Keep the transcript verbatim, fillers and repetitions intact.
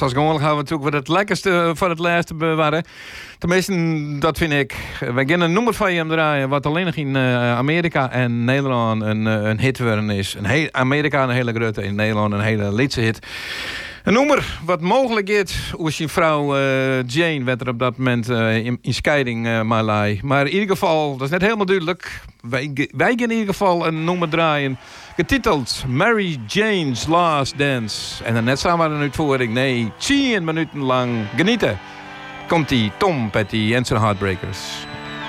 zoals gewoonlijk gaan we natuurlijk wat het lekkerste voor het laatste bewaren. Tenminste, dat vind ik. Wij gaan een nummer van je draaien wat alleen nog in uh, Amerika en Nederland een, uh, een hit worden is. Een heel, Amerika een hele grote, in Nederland een hele liedse hit. Een nummer wat mogelijk is, hoe zijn vrouw uh, Jane werd er op dat moment uh, in, in scheiding uh, maar Maar in ieder geval, dat is net helemaal duidelijk. Wij, wij gaan in ieder geval een nummer draaien, getiteld Mary Jane's Last Dance. En dan net samen een uitvoering, nee, tien minuten lang genieten. Komt-ie, Tom Petty en zijn Heartbreakers.